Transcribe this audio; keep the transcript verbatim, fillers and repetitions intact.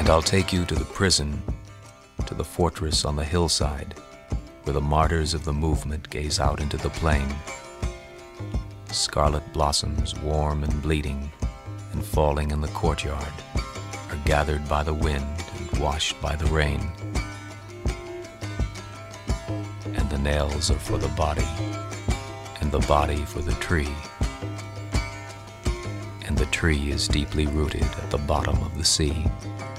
And I'll take you to the prison, to the fortress on the hillside, where the martyrs of the movement gaze out into the plain. Scarlet blossoms, warm and bleeding, and falling in the courtyard, are gathered by the wind and washed by the rain. And the nails are for the body, and the body for the tree. And the tree is deeply rooted at the bottom of the sea.